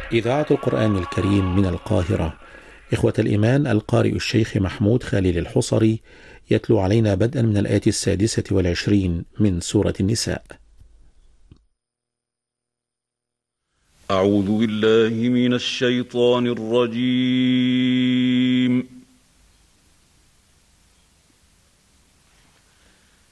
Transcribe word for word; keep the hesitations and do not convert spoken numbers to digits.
إذاعة القرآن الكريم من القاهرة. إخوة الإيمان، القارئ الشيخ محمود خليل الحصري يتلو علينا بدءا من الآية السادسة والعشرين من سورة النساء. أعوذ بالله من الشيطان الرجيم.